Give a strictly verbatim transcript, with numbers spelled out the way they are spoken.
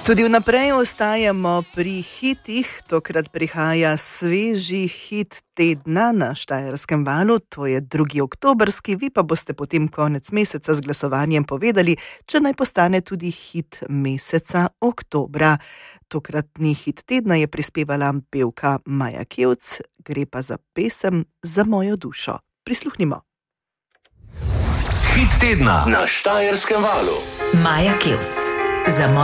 Tudi vnaprej ostajamo pri hitih, tokrat prihaja sveži hit tedna na Štajerskem valu, to je drugi oktobrski, vi pa boste potem konec meseca z glasovanjem povedali, če naj postane tudi hit meseca oktobra. Tokratni hit tedna je prispevala pevka Maja Kevc, gre pa za pesem Za mojo dušo. Prisluhnimo. Hit tedna na Štajerskem valu. Maja Kevc. Za